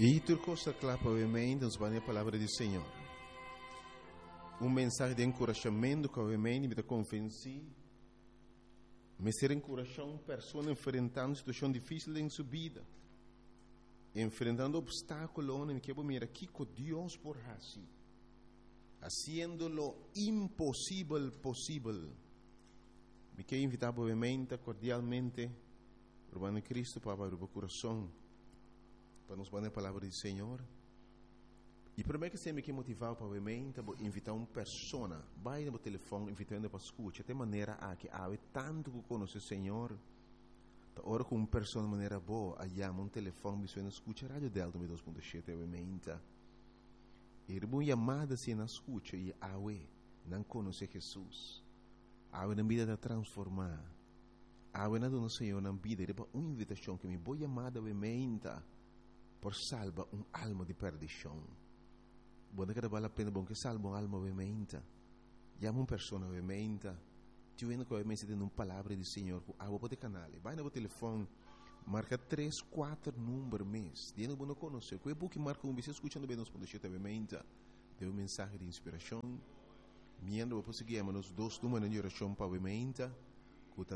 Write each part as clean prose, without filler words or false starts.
E turcosa clapa ovviamente nos vai a palavra do Senhor. Mensagem de encorajamento que ovviamente me convenci. Me ser encorajar uma pessoa enfrentando uma situação difícil em sua vida. Enfrentando obstáculos, me quero mirar aqui com Deus por assim. Haciendo lo imposible posible. Me quero invitar obviamente, cordialmente, Urbano Cristo para abrir o coração, para nos dar a palavra do Senhor. E primeiro que sempre me motivar para obviamente, invitar uma pessoa, vai no telefone, invitando para escutar, de maneira a que há tanto que conhece o Senhor. Ora com uma pessoa de maneira boa, aí um telefone, você escuta a Rádio Delta 2.7, obviamente. E uma chamada se não escuta e não conhece Jesus. Na vida de transformar. Na dona Senhor na vida, é uma invitação que me vou chamada obviamente por salvar alma de perdição. Bom, que vale a pena bom que salva alma obviamente. Chama uma pessoa obviamente. Tu vendo que obviamente tem uma palavra do Senhor, vou poder canal. Vai no telefone, marca 3, 4 números mês. Dentro do não conhecer. Que é bom que marca você escutando bem nos pontos obviamente. Deu uma mensagem de inspiração. Miendo vou seguir nos 2 números de oração para obviamente. Cuta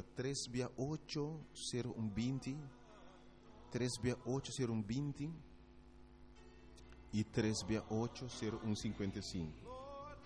3680120, 3680120 e 3680155.